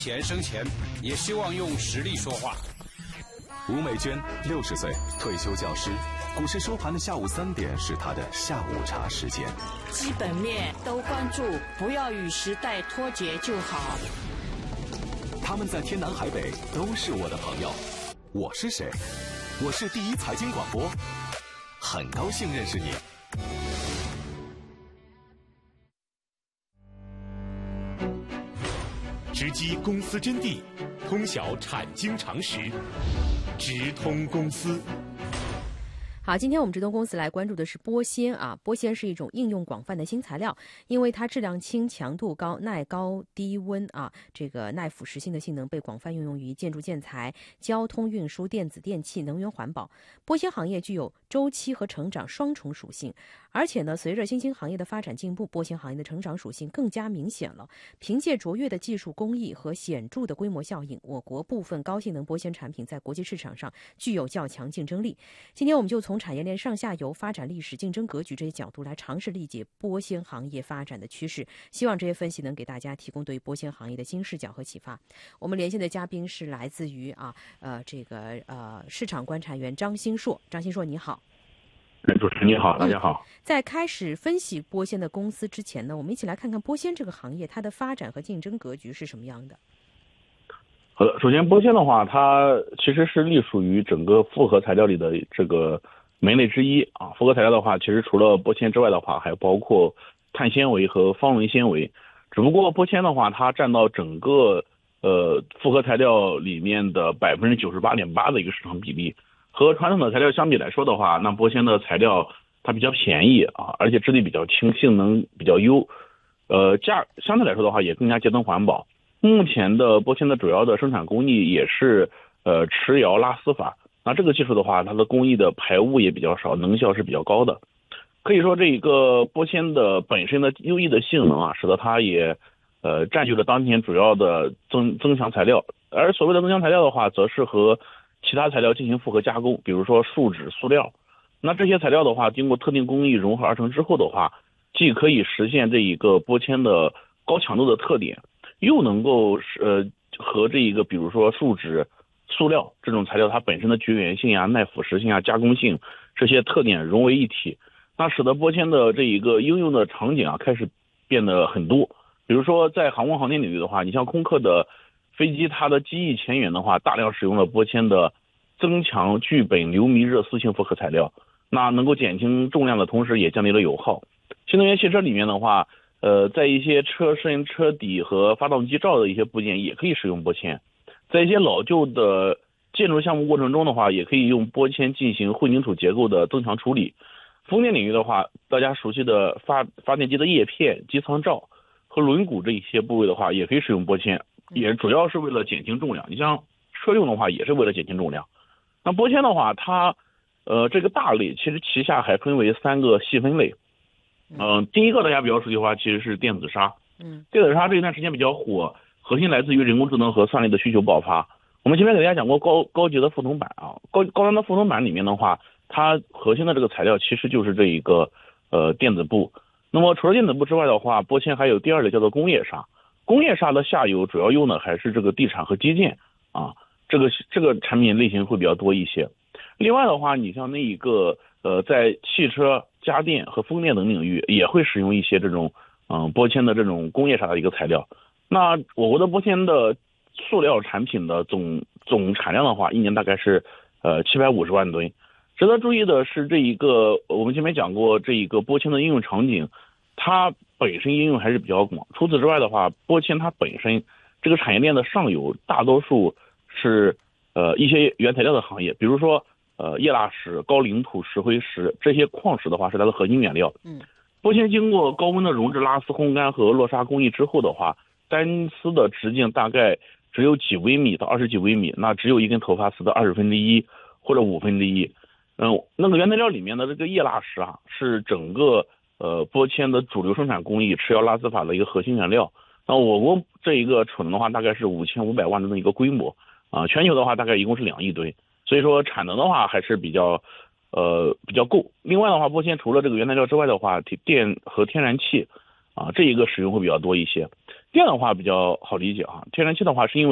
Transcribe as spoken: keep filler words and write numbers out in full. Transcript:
钱生钱，也希望用实力说话。 吴美娟，六十岁，退休教师。股市收盘的下午三点是她的下午茶时间。 基本面都关注，不要与时代脱节就好。 他们在天南海北都是我的朋友。我是谁？我是第一财经广播，很高兴认识你。 直击公司真谛，通晓产经常识，直通公司。 好，今天我们直通公司来关注的是玻纤啊，玻纤是一种应用广泛的新材料，因为它质量轻、强度高、耐高低温啊，这个耐腐蚀性的性能被广泛应用于建筑建材、交通运输、电子电器、能源环保。玻纤行业具有周期和成长双重属性，而且呢，随着新兴行业的发展进步，玻纤行业的成长属性更加明显了。凭借卓越的技术工艺和显著的规模效应，我国部分高性能玻纤产品在国际市场上具有较强竞争力。今天我们就从产业链上下游、发展历史、竞争格局这些角度来尝试理解玻纤行业发展的趋势，希望这些分析能给大家提供对于玻纤行业的新视角和启发。我们连线的嘉宾是来自于啊呃这个呃市场观察员张新硕，张新硕你好。 主持人你好，大家好。 在开始分析玻纤的公司之前呢，我们一起来看看玻纤这个行业它的发展和竞争格局是什么样的。 好的，首先玻纤的话，它其实是隶属于整个复合材料里的这个门类之一啊。复合材料的话，其实除了玻纤之外的话，还包括碳纤维和方纶纤维。只不过玻纤的话，它占到整个呃复合材料里面的百分之九十八点八的一个市场比例。和传统的材料相比来说的话，那玻纤的材料它比较便宜啊，而且质地比较轻，性能比较优，呃价相对来说的话也更加节能环保。目前的玻纤的主要的生产工艺也是呃持窑拉丝法，那这个技术的话，它的工艺的排污也比较少，能效是比较高的。可以说这一个玻纤的本身的优异的性能啊，使得它也呃占据了当前主要的增增强材料。而所谓的增强材料的话，则是和其他材料进行复合加工，比如说树脂、塑料。那这些材料的话，经过特定工艺融合而成之后的话，既可以实现这一个玻纤的高强度的特点，又能够呃和这一个比如说树脂、塑料这种材料它本身的绝缘性呀、耐腐蚀性啊、加工性这些特点融为一体，那使得玻纤的这一个应用的场景啊开始变得很多。比如说在航空航天领域的话，你像空客的飞机，它的机翼前缘的话，大量使用了玻纤的增强聚苯硫醚热丝性复合材料，那能够减轻重量的同时，也降低了油耗。新能源汽车里面的话，呃，在一些车身、车底和发动机罩的一些部件也可以使用玻纤。在一些老旧的建筑项目过程中的话，也可以用玻纤进行混凝土结构的增强处理。风电领域的话，大家熟悉的发发电机的叶片、机舱罩和轮毂这一些部位的话，也可以使用玻纤。也主要是为了减轻重量，你像车用的话也是为了减轻重量。那玻纤的话，它呃这个大类其实旗下还分为三个细分类。嗯、呃，第一个大家比较熟悉的话，其实是电子纱。嗯，电子纱这一段时间比较火，核心来自于人工智能和算力的需求爆发。我们前面给大家讲过高高级的覆铜板啊，高高端的覆铜板里面的话，它核心的这个材料其实就是这一个呃电子布。那么除了电子布之外的话，玻纤还有第二类叫做工业纱。工业纱的下游主要用的还是这个地产和基建啊，这个这个产品类型会比较多一些。另外的话，你像那一个呃，在汽车、家电和风电等领域也会使用一些这种嗯、呃、玻纤的这种工业纱的一个材料。那我国的玻纤的塑料产品的总总产量的话，一年大概是呃七百五十万吨。值得注意的是，这一个我们前面讲过，这一个玻纤的应用场景，它本身应用还是比较广。除此之外的话，玻纤它本身这个产业链的上游大多数是呃一些原材料的行业，比如说呃液蜡石、高岭土、石灰石这些矿石的话是它的核心原料。嗯，玻纤经过高温的熔制、拉丝、烘干和落砂工艺之后的话，单丝的直径大概只有几微米到二十几微米，那只有一根头发丝的二十分之一或者五分之一。嗯，那个原材料里面的这个液蜡石啊，是整个呃玻纤的主流生产工艺持窑拉丝法的一个核心原料。那我国这一个储能的话，大概是五千五百万吨的一个规模啊，全球的话大概一共是两亿吨，所以说产能的话还是比较呃比较够。另外的话，玻纤除了这个原材料之外的话，电和天然气啊这一个使用会比较多一些。 电的话比较好理解哈，天然气的话是因为